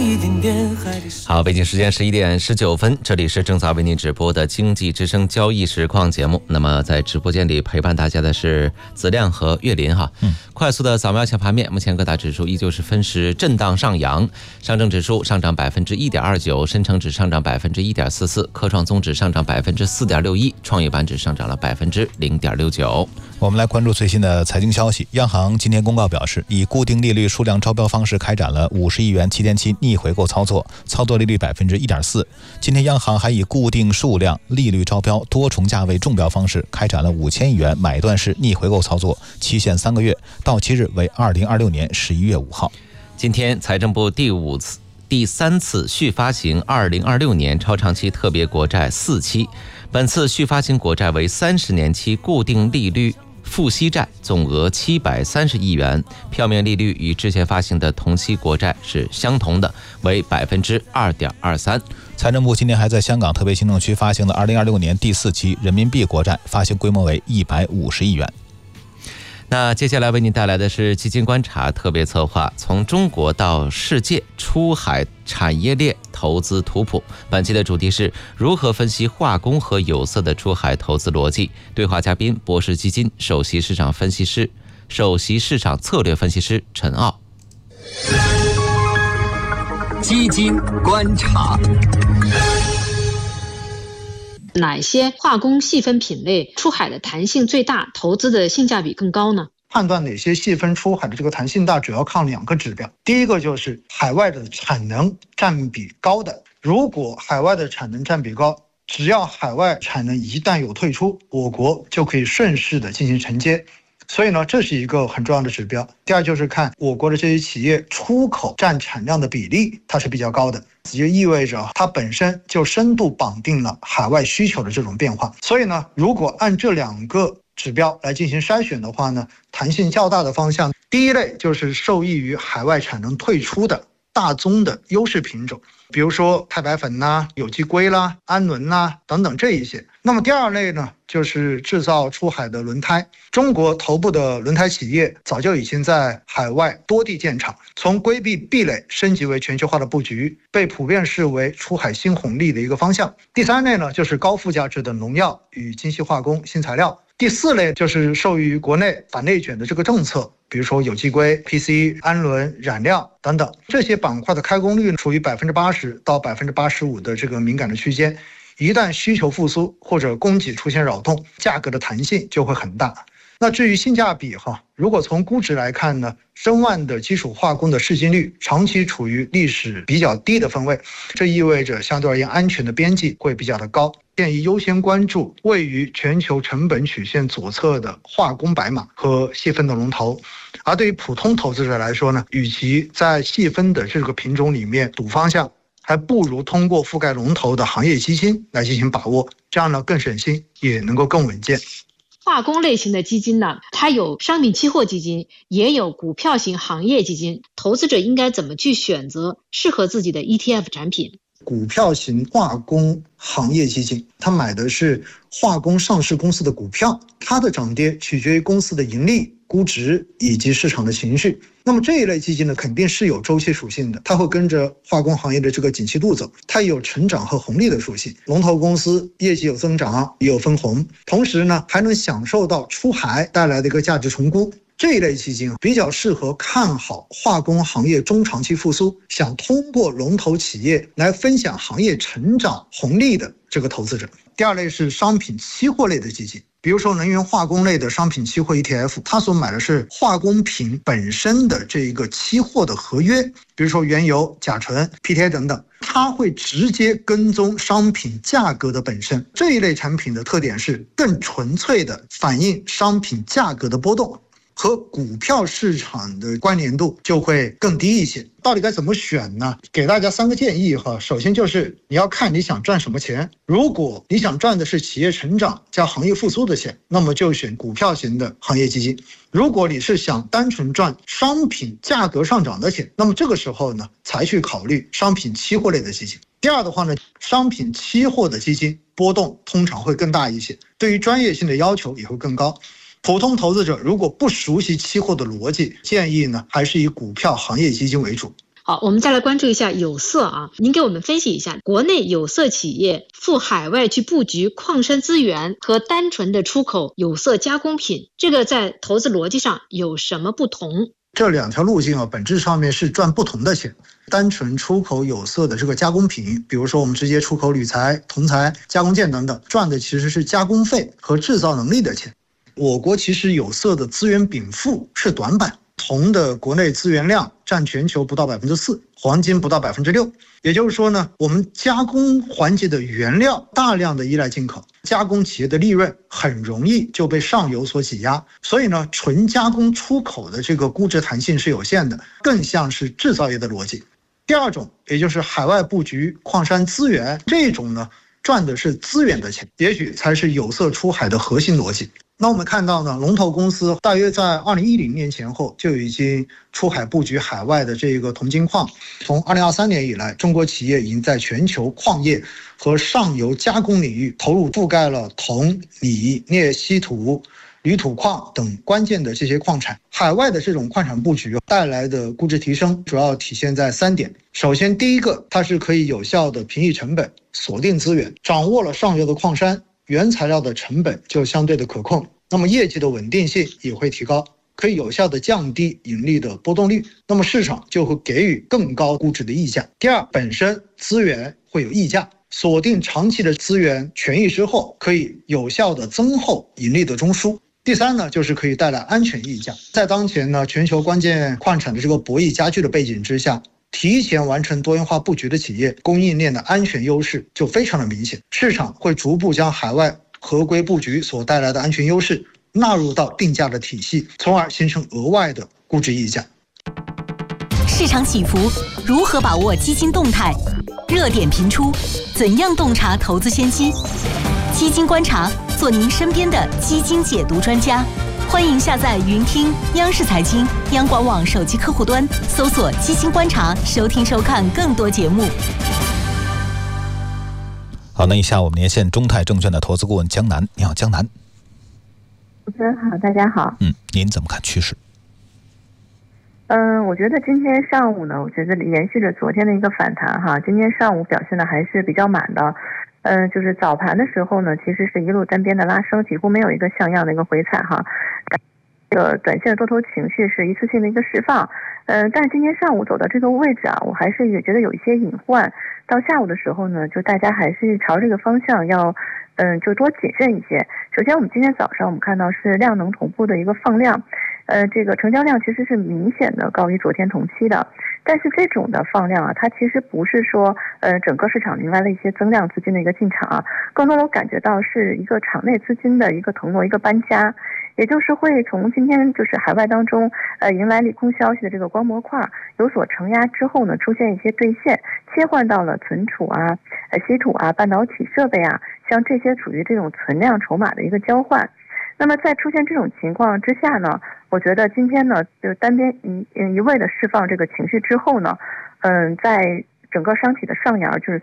好，北京时间11点19分，这里是正在为您直播的经济之声交易实况节目。那么在直播间里陪伴大家的是子亮和岳林哈。快速的扫描一下盘面，目前各大指数依旧是分时震荡上扬，上证指数上涨1.29%，深成指上涨1.44%，科创综指上涨4.61%，创业板指上涨了0.69%。 我们来关注最新的财经消息。央行今天公告表示，以固定利率数量招标方式开展了50亿元7天期逆回购操作，操作利率1.4%。今天央行还以固定数量利率招标多重价位中标方式开展了5000亿元买断式逆回购操作，期限3个月，到期日为2026年11月5号。 今天财政部第三次续发行2026年超长期特别国债4期，本次续发行国债为30年期固定利率付息债，总额730亿元，票面利率与之前发行的同期国债是相同的，为2.23%。 财政部今年还在香港特别行政区发行了2026年第4期人民币国债，发行规模为150亿元。 那接下来为您带来的是基金观察特别策划，从中国到世界，出海产业链投资图谱。本期的主题是如何分析化工和有色的出海投资逻辑。对话嘉宾：博士基金首席市场策略分析师陈傲。 基金观察。 哪些化工细分品类出海的弹性最大，投资的性价比更高呢？ 判断哪些细分出海的这个弹性大，主要看2个指标。第一个就是海外的产能占比高的，如果海外的产能占比高，只要海外产能一旦有退出，我国就可以顺势的进行承接。所以呢，这是一个很重要的指标。第二就是看我国的这些企业出口占产量的比例，它是比较高的，就意味着它本身就深度绑定了海外需求的这种变化。所以呢，如果按这2个指标来进行筛选的话呢，弹性较大的方向，第一类就是受益于海外产能退出的大宗的优势品种，比如说钛白粉啦、有机硅啦、氨纶啦等等这一些。那么第2类呢，就是制造出海的轮胎。中国头部的轮胎企业早就已经在海外多地建厂，从规避壁垒升级为全球化的布局，被普遍视为出海新红利的一个方向。第3类呢，就是高附加值的农药与精细化工、新材料。第4类就是受益于国内反内卷的这个政策，比如说有机硅、PCE、氨纶、染料等等，这些板块的开工率处于80%到85%的这个敏感的区间。一旦需求复苏或者供给出现扰动，价格的弹性就会很大。那至于性价比如果从估值来看呢，申万的基础化工的市净率长期处于历史比较低的分位，这意味着相对而言安全的边际会比较的高。建议优先关注位于全球成本曲线左侧的化工白马和细分的龙头。而对于普通投资者来说呢，与其在细分的这个品种里面赌方向，还不如通过覆盖龙头的行业基金来进行把握，这样呢更省心，也能够更稳健。 化工类型的基金呢，它有商品期货基金，也有股票型行业基金，投资者应该怎么去选择适合自己的 ETF 产品？ 股票型化工行业基金，它买的是化工上市公司的股票，它的涨跌取决于公司的盈利、估值以及市场的情绪。那么这一类基金呢，肯定是有周期属性的，它会跟着化工行业的这个景气度走，它也有成长和红利的属性。龙头公司业绩有增长，也有分红，同时呢还能享受到出海带来的一个价值重估。这一类基金比较适合看好化工行业中长期复苏，想通过龙头企业来分享行业成长红利的这个投资者。第2类是商品期货类的基金，比如说能源化工类的商品期货 ETF， 它所买的是化工品本身的这一个期货的合约，比如说原油、甲醇、PTA 等等，它会直接跟踪商品价格的本身。这一类产品的特点是更纯粹的反映商品价格的波动，和股票市场的关联度就会更低一些。到底该怎么选呢？给大家3个建议首先就是你要看你想赚什么钱。如果你想赚的是企业成长加行业复苏的钱，那么就选股票型的行业基金。如果你是想单纯赚商品价格上涨的钱，那么这个时候呢，才去考虑商品期货类的基金。第2的话呢，商品期货的基金波动通常会更大一些，对于专业性的要求也会更高。普通投资者如果不熟悉期货的逻辑，建议呢还是以股票行业基金为主。 好，我们再来关注一下有色啊，您给我们分析一下国内有色企业赴海外去布局矿山资源和单纯的出口有色加工品，这个在投资逻辑上有什么不同？ 这两条路径啊，本质上面是赚不同的钱。单纯出口有色的这个加工品，比如说我们直接出口铝材、铜材、加工件等等，赚的其实是加工费和制造能力的钱。我国其实有色的资源禀赋是短板，铜的国内资源量占全球不到 4%， 黄金不到 6%。 也就是说呢，我们加工环节的原料大量的依赖进口，加工企业的利润很容易就被上游所挤压，所以呢，纯加工出口的这个估值弹性是有限的，更像是制造业的逻辑。第二种，也就是海外布局矿山资源，这种呢，赚的是资源的钱，也许才是有色出海的核心逻辑。那我们看到呢，龙头公司大约在2010年前后就已经出海布局海外的这个铜金矿。从2023年以来，中国企业已经在全球矿业和上游加工领域投入覆盖了铜、锂、镍、稀土、铝土矿等关键的这些矿产。海外的这种矿产布局带来的估值提升主要体现在3点。首先，第一个，它是可以有效的平抑成本，锁定资源，掌握了上游的矿山，原材料的成本就相对的可控，那么业绩的稳定性也会提高，可以有效的降低盈利的波动率，那么市场就会给予更高估值的溢价。第二，本身资源会有溢价，锁定长期的资源权益之后，可以有效的增厚盈利的中枢。第三呢，就是可以带来安全溢价。在当前呢，全球关键矿产的这个博弈加剧的背景之下，提前完成多元化布局的企业，供应链的安全优势就非常的明显，市场会逐步将海外合规布局所带来的安全优势纳入到定价的体系，从而形成额外的估值溢价。 市场起伏，如何把握基金动态？热点频出，怎样洞察投资先机？基金观察，做您身边的基金解读专家。欢迎下载云听央视财经、央广网手机客户端，搜索基金观察，收听收看更多节目。 好，那以下我们连线中泰证券的投资顾问江南。你好，江南。 主持人好，大家好。 您怎么看趋势？ 我觉得今天上午呢，我觉得延续着昨天的一个反弹哈，今天上午表现的还是比较满的。就是早盘的时候呢，其实是一路单边的拉升，几乎没有一个像样的一个回踩哈。这个短线的多头情绪是一次性的一个释放，但是今天上午走到这个位置啊，我还是也觉得有一些隐患。到下午的时候呢，就大家还是朝这个方向要，就多谨慎一些。首先，我们今天早上我们看到是量能同步的一个放量，这个成交量其实是明显的高于昨天同期的。但是这种的放量啊，它其实不是说整个市场迎来了一些增量资金的一个进场啊，更多的我感觉到是一个场内资金的一个腾挪、一个搬家，也就是会从今天就是海外当中迎来利空消息的这个光模块有所承压之后呢，出现一些兑现，切换到了存储啊、稀土啊、半导体设备啊，像这些处于这种存量筹码的一个交换。那么在出现这种情况之下呢，我觉得今天呢，就单边一味的释放这个情绪之后呢，在整个商体的上沿就是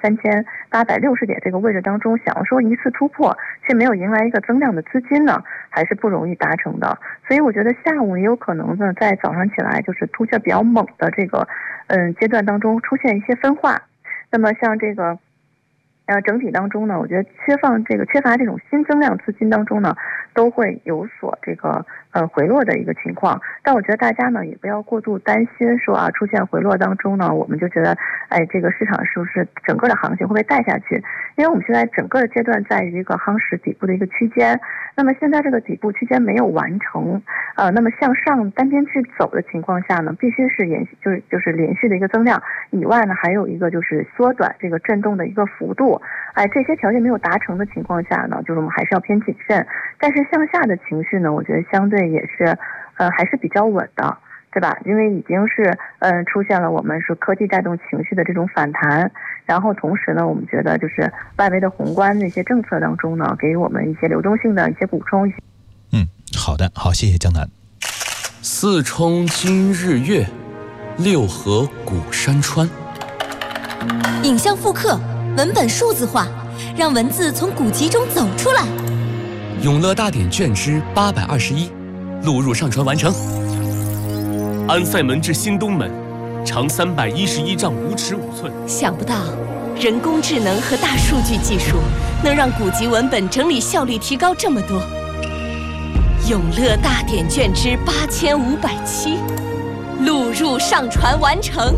3860点这个位置当中，想要说一次突破，却没有迎来一个增量的资金呢，还是不容易达成的。所以我觉得下午也有可能呢，在早上起来就是突袭比较猛的这个阶段当中出现一些分化。那么像这个整体当中呢，我觉得缺乏这种新增量资金当中呢，都会有所这个回落的一个情况。但我觉得大家呢也不要过度担心说啊，出现回落当中呢，我们就觉得这个市场是不是整个的行情会被带下去？因为我们现在整个的阶段在于一个夯实底部的一个区间，那么现在这个底部区间没有完成，那么向上单边去走的情况下呢，必须是就是连续的一个增量以外呢，还有一个就是缩短这个震动的一个幅度。这些条件没有达成的情况下呢，就是我们还是要偏谨慎。但是向下的情绪呢，我觉得相对也是还是比较稳的，对吧？因为已经是出现了我们说科技带动情绪的这种反弹，然后同时呢，我们觉得就是外围的宏观的一些政策当中呢，给予我们一些流动性的一些补充。 好的，好，谢谢江南。 四冲今日月，六合古山川。 影像复刻，文本数字化，让文字从古籍中走出来。 永乐大典卷之821，录入上传完成。安塞门至新东门， 长311丈5尺5寸。 想不到，人工智能和大数据技术能让古籍文本整理效率提高这么多。永乐大典卷之8507，录入上传完成。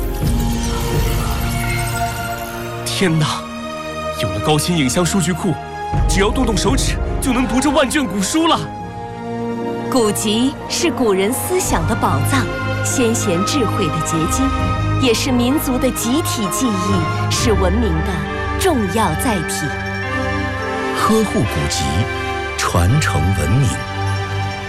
天哪！有了高清影像数据库，只要动动手指就能读这万卷古书了。 古籍是古人思想的宝藏，先贤智慧的结晶，也是民族的集体记忆，是文明的重要载体。 呵护古籍，传承文明。